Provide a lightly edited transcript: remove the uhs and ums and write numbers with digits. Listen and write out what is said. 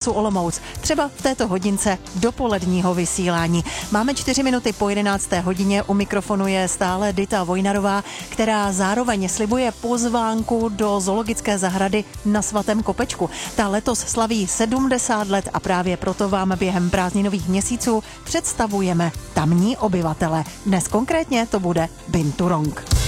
rozhlasu Olomouc, třeba v této hodince dopoledního vysílání. Máme 4 minuty po 11. hodině, u mikrofonu je stále Dita Vojnarová, která zároveň slibuje pozvánku do zoologické zahrady na Svatém Kopečku. Ta letos slaví 70 let a právě proto vám během prázdninových měsíců představujeme tamní obyvatele. Dnes konkrétně to bude Binturong.